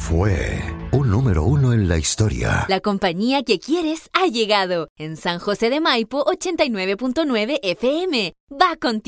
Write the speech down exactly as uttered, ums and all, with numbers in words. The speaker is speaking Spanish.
fue un número uno en la historia. La compañía que quieres ha llegado. En San José de Maipo, ochenta y nueve punto nueve F M. Va contigo.